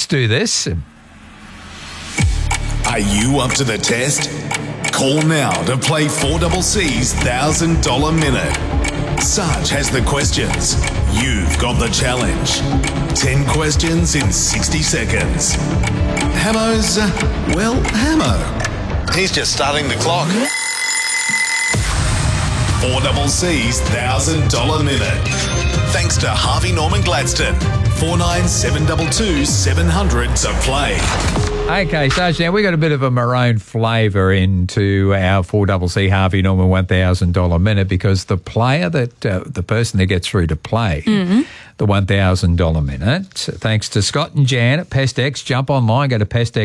do this. Are you up to the test? Call now to play 4CC's $1,000 Minute. Sarge has the questions. You've got the challenge. 10 questions in 60 seconds. Hamo's, Hamo. He's just starting the clock. 4CC's $1,000 Minute. Thanks to Harvey Norman Gladstone. 497222 700 to play. Okay, Sarge, now we got a bit of a maroon flavour into our 4CC Harvey Norman $1,000 Minute because the player that, the person that gets through to play the $1,000 Minute, thanks to Scott and Jan at PestX, jump online, go to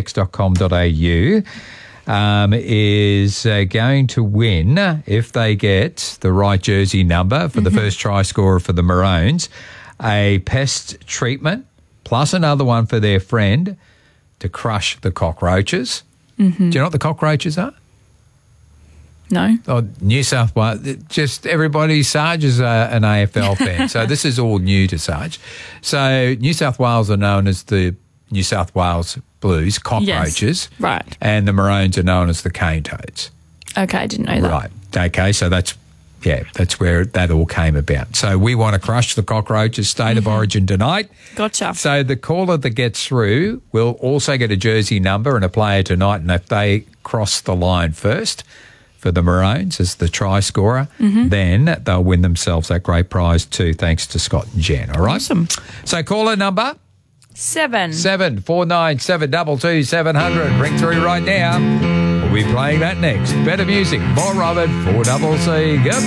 pestx.com.au, is going to win, if they get the right jersey number for the first try scorer for the Maroons, a pest treatment plus another one for their friend to crush the cockroaches. Do you know what the cockroaches are? No. Oh, New South Wales, just everybody, Sarge is an AFL fan, so this is all new to Sarge. So New South Wales are known as the New South Wales Blues, cockroaches. Yes, right. And the Maroons are known as the cane toads. Okay, I didn't know that. Right. Okay, so that's where that all came about. So we want to crush the cockroaches, state of origin tonight. Gotcha. So the caller that gets through will also get a jersey number and a player tonight, and if they cross the line first for the Maroons as the try scorer, then they'll win themselves that great prize too, thanks to Scott and Jan, all right? Awesome. So caller number? 7497222 700. Ring through right now. We'll be playing that next. Better music, more Robin, 4CC. Go.